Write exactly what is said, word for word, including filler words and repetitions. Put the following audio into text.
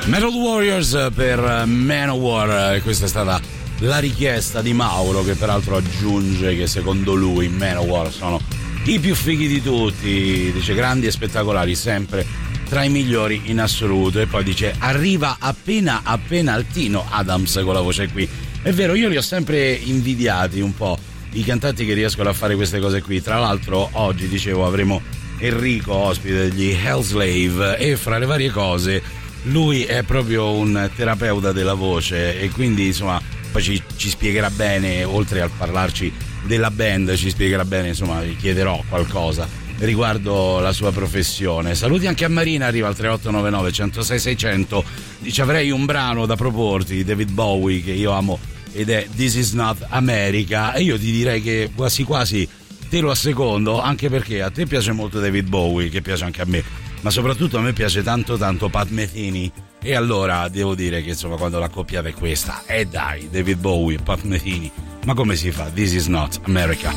Metal Warriors per Manowar, questa è stata la richiesta di Mauro, che peraltro aggiunge che secondo lui Manowar sono i più fighi di tutti, dice grandi e spettacolari, sempre tra i migliori in assoluto, e poi dice arriva appena appena al Tino Adams con la voce qui. È vero, io li ho sempre invidiati un po' i cantanti che riescono a fare queste cose qui. Tra l'altro oggi, dicevo, avremo Enrico ospite degli Hellslave e fra le varie cose lui è proprio un terapeuta della voce, e quindi insomma poi ci, ci spiegherà bene, oltre a parlarci della band, ci spiegherà bene, insomma gli chiederò qualcosa riguardo la sua professione. Saluti anche a Marina, arriva al tre otto nove nove, uno zero sei, sei zero zero, dice avrei un brano da proporti di David Bowie che io amo ed è This Is Not America, e io ti direi che quasi quasi te lo assecondo, anche perché a te piace molto David Bowie, che piace anche a me, ma soprattutto a me piace tanto tanto Pat Metheny, e allora devo dire che insomma quando l'accoppiata è questa, e eh dai, David Bowie, Pat Metheny, ma come si fa? This Is Not America.